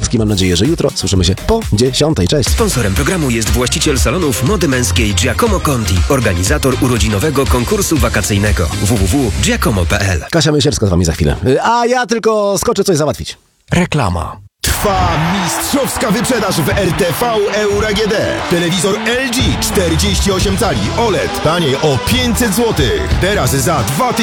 Mam nadzieję, że jutro słyszymy się po 10. Cześć. Sponsorem programu jest właściciel salonów mody męskiej Giacomo Conti, organizator urodzinowego konkursu wakacyjnego www.giacomo.pl. Kasia Mysierska z wami za chwilę. A ja tylko skoczę coś załatwić. Reklama. Trwa mistrzowska wyprzedaż w RTV Euro AGD. Telewizor LG 48 cali OLED taniej o 500 zł. Teraz za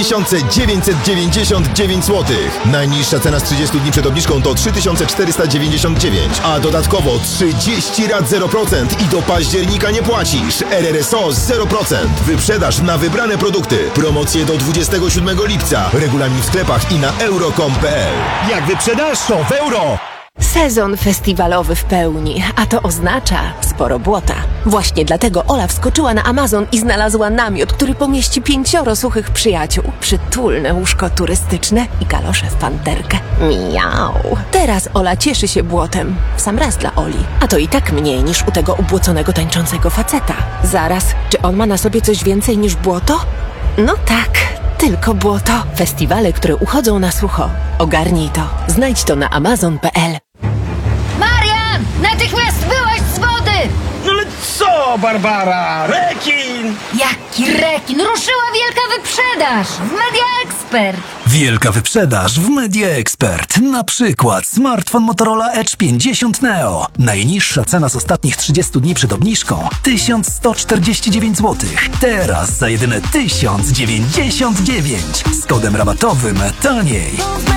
2999 zł. Najniższa cena z 30 dni przed obniżką to 3499, a dodatkowo 30 rat 0% i do października nie płacisz. RRSO 0%. Wyprzedaż na wybrane produkty. Promocje do 27 lipca. Regulamin w sklepach i na euro.com.pl. Jak wyprzedaż, to w euro! Sezon festiwalowy w pełni, a to oznacza sporo błota. Właśnie dlatego Ola wskoczyła na Amazon i znalazła namiot, który pomieści 5 suchych przyjaciół, przytulne łóżko turystyczne i kalosze w panterkę. Miau. Teraz Ola cieszy się błotem. W sam raz dla Oli. A to i tak mniej niż u tego ubłoconego tańczącego faceta. Zaraz, czy on ma na sobie coś więcej niż błoto? No tak. Tylko błoto. Festiwale, które uchodzą na sucho. Ogarnij to. Znajdź to na amazon.pl. Marian! Natychmiast wyłaź z wody! No ale co, Barbara? Rekin! Jaki rekin? Ruszyła wielka wyprzedaż w Media Expert. Wielka wyprzedaż w Media Expert. Na przykład smartfon Motorola Edge 50 Neo. Najniższa cena z ostatnich 30 dni przed obniżką 1149 zł. Teraz za jedyne 1099. Z kodem rabatowym taniej.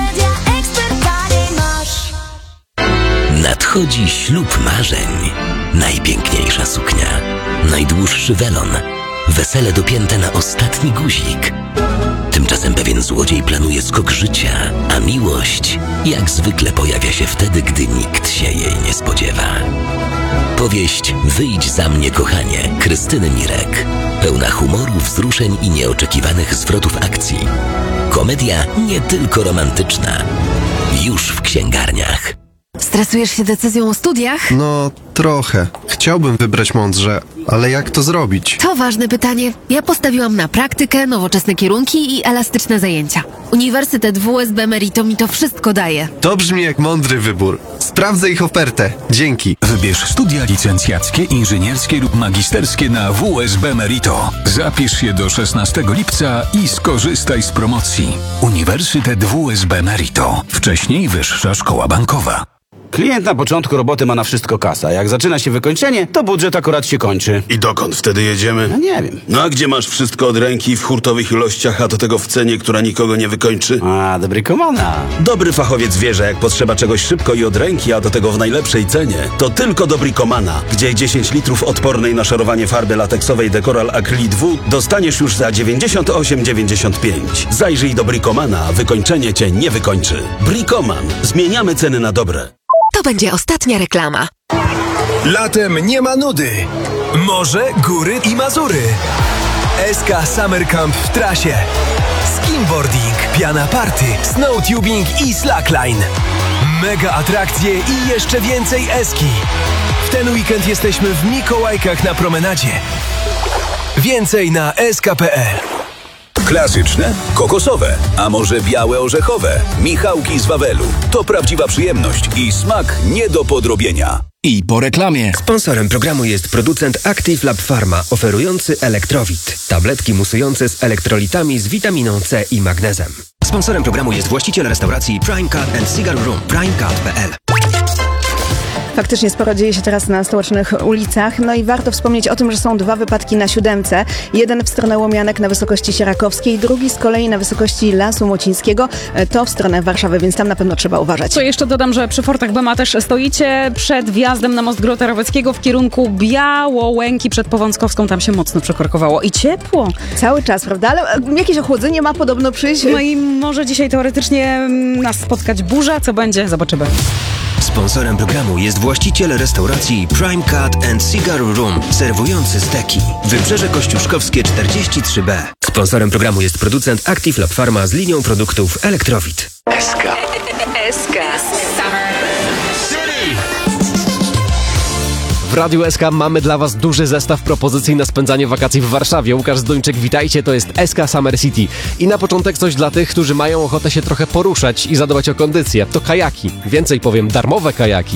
Nadchodzi ślub marzeń. Najpiękniejsza suknia, najdłuższy welon, wesele dopięte na ostatni guzik. Tymczasem pewien złodziej planuje skok życia, a miłość jak zwykle pojawia się wtedy, gdy nikt się jej nie spodziewa. Powieść Wyjdź za mnie, kochanie, Krystyny Mirek. Pełna humoru, wzruszeń i nieoczekiwanych zwrotów akcji. Komedia nie tylko romantyczna. Już w księgarniach. Stresujesz się decyzją o studiach? No, trochę. Chciałbym wybrać mądrze, ale jak to zrobić? To ważne pytanie. Ja postawiłam na praktykę, nowoczesne kierunki i elastyczne zajęcia. Uniwersytet WSB Merito mi to wszystko daje. To brzmi jak mądry wybór. Sprawdzę ich ofertę. Dzięki. Wybierz studia licencjackie, inżynierskie lub magisterskie na WSB Merito. Zapisz się do 16 lipca i skorzystaj z promocji. Uniwersytet WSB Merito. Wcześniej Wyższa Szkoła Bankowa. Klient na początku roboty ma na wszystko kasa. Jak zaczyna się wykończenie, to budżet akurat się kończy. I dokąd wtedy jedziemy? No nie wiem. No a gdzie masz wszystko od ręki w hurtowych ilościach, a do tego w cenie, która nikogo nie wykończy? A, dobry komana. Dobry fachowiec wie, że jak potrzeba czegoś szybko i od ręki, a do tego w najlepszej cenie, to tylko Dobry Komana, gdzie 10 litrów odpornej na szorowanie farby lateksowej Decoral Acrylic W dostaniesz już za 98,95. Zajrzyj do Bricomana, wykończenie cię nie wykończy. Bricoman. Zmieniamy ceny na dobre. To będzie ostatnia reklama. Latem nie ma nudy. Morze, góry i Mazury. SK Summer Camp w trasie. Skimboarding, piana party, snowtubing i slackline. Mega atrakcje i jeszcze więcej eski. W ten weekend jesteśmy w Mikołajkach na promenadzie. Więcej na sk.pl. Klasyczne, kokosowe, a może białe orzechowe. Michałki z Wawelu. To prawdziwa przyjemność i smak nie do podrobienia. I po reklamie. Sponsorem programu jest producent Active Lab Pharma, oferujący Elektrowit. Tabletki musujące z elektrolitami z witaminą C i magnezem. Sponsorem programu jest właściciel restauracji Prime Cut and Cigar Room, primecut.pl. Faktycznie sporo dzieje się teraz na stołecznych ulicach. No i warto wspomnieć o tym, że są 2 wypadki na 7. Jeden w stronę Łomianek na wysokości Sierakowskiej, drugi z kolei na wysokości Lasu Młocińskiego. To w stronę Warszawy, więc tam na pewno trzeba uważać. To jeszcze dodam, że przy Fortach Bema też stoicie przed wjazdem na most Grota Roweckiego w kierunku Białołęki przed Powązkowską. Tam się mocno przekorkowało i ciepło. Cały czas, prawda? Ale jakieś ochłodzenie ma podobno przyjść. No i może dzisiaj teoretycznie nas spotkać burza. Co będzie? Zobaczymy. Sponsorem programu jest właściciel restauracji Prime Cut and Cigar Room, serwujący steki. Wybrzeże Kościuszkowskie 43B. Sponsorem programu jest producent Active Lab Pharma z linią produktów Elektrowit. SK. W Radiu SK mamy dla Was duży zestaw propozycji na spędzanie wakacji w Warszawie. Łukasz Zdończyk, witajcie, to jest SK Summer City. I na początek coś dla tych, którzy mają ochotę się trochę poruszać i zadbać o kondycję. To kajaki. Więcej powiem, darmowe kajaki.